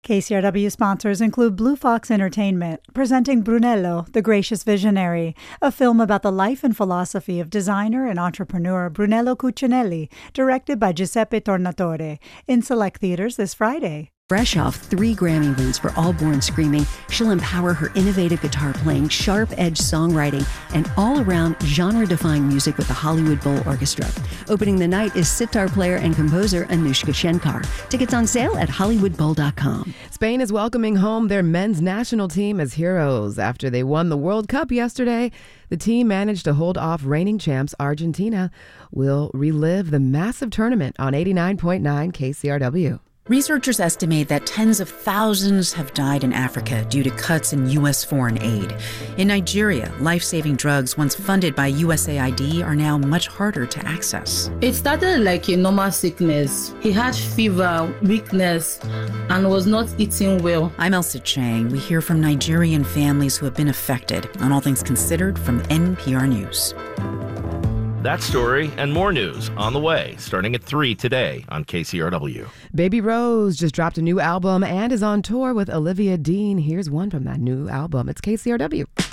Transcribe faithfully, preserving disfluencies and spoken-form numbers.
K C R W sponsors include Blue Fox Entertainment, presenting Brunello, the Gracious Visionary, a film about the life and philosophy of designer and entrepreneur Brunello Cucinelli, directed by Giuseppe Tornatore, in select theaters this Friday. Fresh off three Grammy wins for All Born Screaming, she'll empower her innovative guitar playing, sharp-edged songwriting, and all-around genre-defying music with the Hollywood Bowl Orchestra. Opening the night is sitar player and composer Anushka Shenkar. Tickets on sale at hollywood bowl dot com. Spain is welcoming home their men's national team as heroes. After they won the World Cup yesterday, the team managed to hold off reigning champs Argentina. We'll relive the massive tournament on eighty-nine point nine K C R W. Researchers estimate that tens of thousands have died in Africa due to cuts in U S foreign aid. In Nigeria, life-saving drugs once funded by U S A I D are now much harder to access. It started like a normal sickness. He had fever, weakness, and was not eating well. I'm Elsa Chang. We hear from Nigerian families who have been affected on All Things Considered from N P R News. That story and more news on the way, starting at three today on K C R W. Baby Rose just dropped a new album and is on tour with Olivia Dean. Here's one from that new album. It's K C R W.